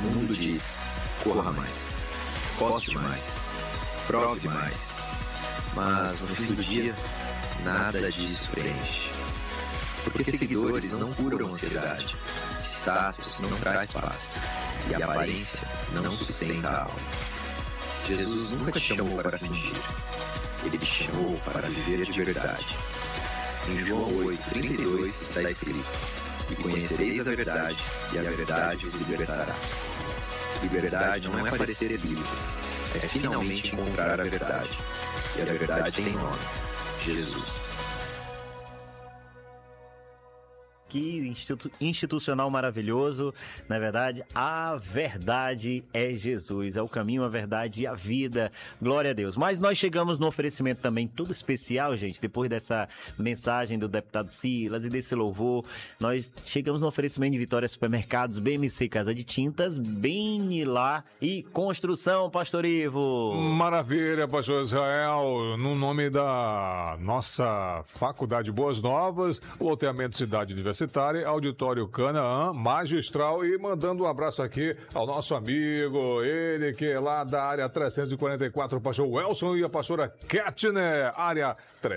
O mundo diz: corra mais, poste mais, prove mais. Mas no fim do dia, nada disso preenche. Porque seguidores não curam ansiedade, status não traz paz, e a aparência não sustenta a alma. Jesus nunca te chamou para fingir, Ele te chamou para viver de verdade. Em João 8,32 está escrito: e conhecereis a verdade, e a verdade vos libertará. Liberdade não é parecer livre, é finalmente encontrar a verdade. E a verdade tem nome: Jesus. Que institucional maravilhoso. Na verdade, a verdade é Jesus, é o caminho, a verdade e a vida. Glória a Deus. Mas nós chegamos no oferecimento também tudo especial, gente, depois dessa mensagem do deputado Silas e desse louvor, nós chegamos no oferecimento de Vitória Supermercados, BMC Casa de Tintas, Benilá e Construção, Pastor Ivo. Maravilha, Pastor Israel. No nome da nossa Faculdade Boas Novas, loteamento Cidade Universitária, Auditório Canaã, magistral, e mandando um abraço aqui ao nosso amigo, ele que é lá da área 344, o pastor Welson, e a pastora Ketner, área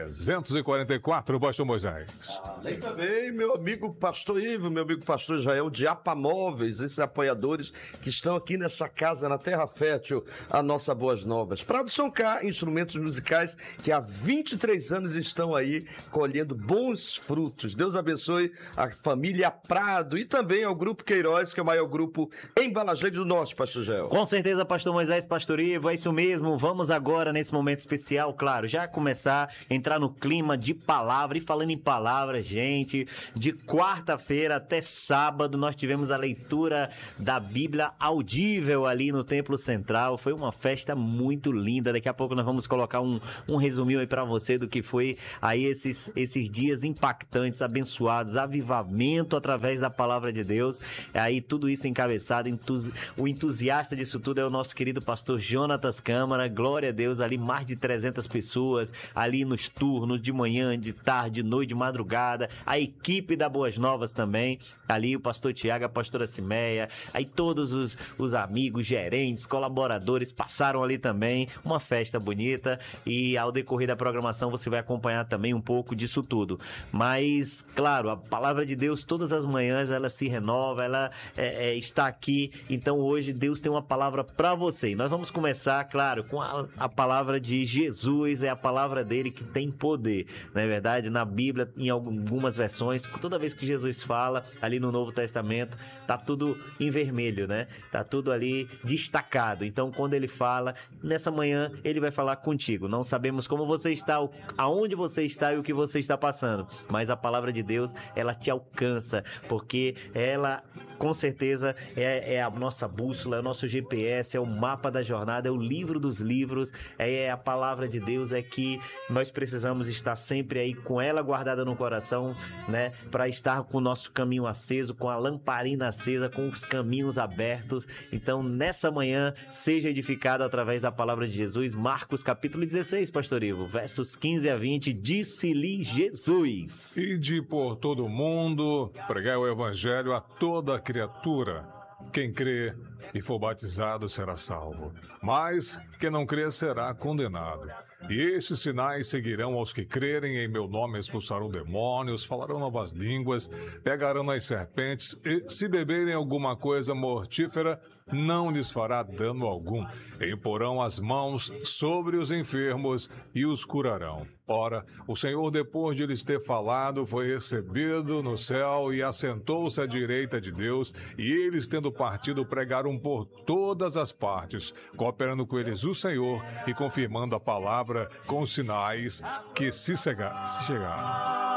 344, pastor Moisés. Além também, meu amigo pastor Ivo, meu amigo pastor Israel, de APA Móveis, esses apoiadores que estão aqui nessa casa, na Terra Fértil, a nossa Boas Novas. Prado Soncar, instrumentos musicais que há 23 anos estão aí colhendo bons frutos. Deus abençoe a família Prado e também ao Grupo Queiroz, que é o maior grupo embalageiro do Norte, pastor Gel. Com certeza, pastor Moisés, pastor Ivo, é isso mesmo. Vamos agora, nesse momento especial, claro, já começar a entrar no clima de palavra. E falando em palavra, gente, de quarta-feira até sábado, nós tivemos a leitura da Bíblia audível ali no Templo Central. Foi uma festa muito linda. Daqui a pouco nós vamos colocar um resuminho aí pra você do que foi aí esses dias impactantes, abençoados, avivamento através da palavra de Deus. Aí tudo isso encabeçado, o entusiasta disso tudo é o nosso querido pastor Jonatas Câmara. Glória a Deus, ali mais de 300 pessoas, ali nos turnos de manhã, de tarde, de noite, de madrugada. A equipe da Boas Novas também, ali o pastor Tiago, a pastora Cimeia, aí todos os amigos, gerentes, colaboradores passaram ali também. Uma festa bonita, e ao decorrer da programação você vai acompanhar também um pouco disso tudo. Mas, claro, a palavra de Deus todas as manhãs ela se renova, ela está aqui. Então hoje Deus tem uma palavra para você. E nós vamos começar, claro, com a palavra de Jesus. É a palavra dele que tem poder, não é verdade? Na Bíblia, em algumas versões, toda vez que Jesus fala ali no Novo Testamento, tá tudo em vermelho, né? Tá tudo ali destacado. Então quando ele fala, nessa manhã ele vai falar contigo. Não sabemos como você está, aonde você está e o que você está passando, mas a palavra de Deus, ela te alcança, porque ela com certeza é a nossa bússola, é o nosso GPS, é o mapa da jornada, é o livro dos livros, é a palavra de Deus, é que nós precisamos estar sempre aí com ela guardada no coração, né, para estar com o nosso caminho aceso, com a lamparina acesa, com os caminhos abertos. Então nessa manhã seja edificado através da palavra de Jesus. Marcos capítulo 16, pastor Ivo, versos 15 a 20, disse-lhe Jesus: Ide por todo o mundo, pregai o evangelho a toda criatura. Quem crê e for batizado será salvo, mas quem não crer será condenado. E estes sinais seguirão aos que crerem: em meu nome expulsarão demônios, falarão novas línguas, pegarão nas serpentes, e se beberem alguma coisa mortífera, não lhes fará dano algum. E imporão as mãos sobre os enfermos e os curarão. Ora, o Senhor, depois de lhes ter falado, foi recebido no céu e assentou-se à direita de Deus, e eles, tendo partido, pregaram por todas as partes, cooperando com eles o Senhor e confirmando a palavra com os sinais que se chegaram.